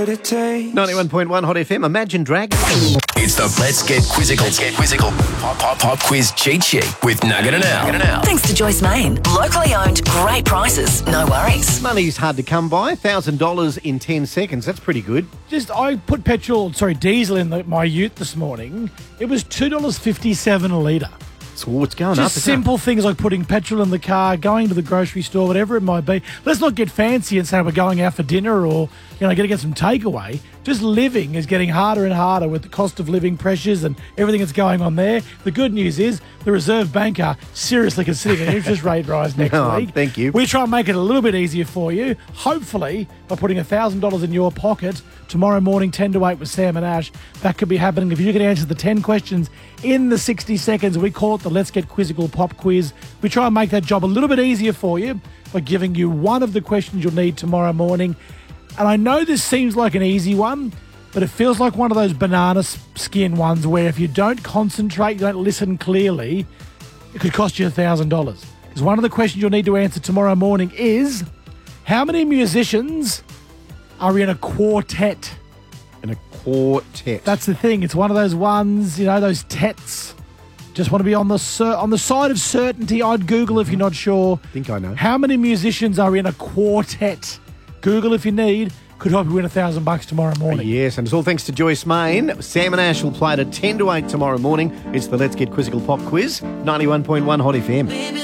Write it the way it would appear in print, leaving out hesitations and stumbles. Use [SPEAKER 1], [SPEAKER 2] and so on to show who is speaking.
[SPEAKER 1] what it takes.
[SPEAKER 2] 91.1 Hot FM, Imagine Dragons.
[SPEAKER 3] It's the Let's Get Quizzical Pop Quiz Cheat Sheet with Nugget and Al.
[SPEAKER 4] Thanks to Joyce Main. Locally owned, great prices, no worries.
[SPEAKER 2] Money's hard to come by. $1,000 in 10 seconds. That's pretty good.
[SPEAKER 5] I put diesel in my ute this morning. It was $2.57 a litre.
[SPEAKER 2] So it's going up.
[SPEAKER 5] Just simple things like putting petrol in the car, going to the grocery store, whatever it might be. Let's not get fancy and say we're going out for dinner or, going to get some takeaway. Just living is getting harder and harder with the cost of living pressures and everything that's going on there. The good news is the Reserve Bank are seriously considering an interest rate rise next week.
[SPEAKER 2] Thank you.
[SPEAKER 5] We try and make it a little bit easier for you, hopefully by putting $1,000 in your pocket tomorrow morning, 10 to 8 with Sam and Ash. That could be happening if you can answer the 10 questions in the 60 seconds. We call it the Let's Get Quizzical Pop Quiz. We try and make that job a little bit easier for you by giving you one of the questions you'll need tomorrow morning. And I know this seems like an easy one, but it feels like one of those banana skin ones where if you don't concentrate, you don't listen clearly, it could cost you $1,000. Because one of the questions you'll need to answer tomorrow morning is, how many musicians are in a quartet?
[SPEAKER 2] In a quartet.
[SPEAKER 5] That's the thing. It's one of those ones, those tets. Just want to be on the side of certainty. I'd Google if you're not sure.
[SPEAKER 2] I think I know.
[SPEAKER 5] How many musicians are in a quartet? Google if you need. Could help you win $1,000 tomorrow morning.
[SPEAKER 2] Yes, and it's all thanks to Joyce Main. Sam and Ash will play it at 10 to 8 tomorrow morning. It's the Let's Get Quizzical Pop Quiz, 91.1 Hot FM.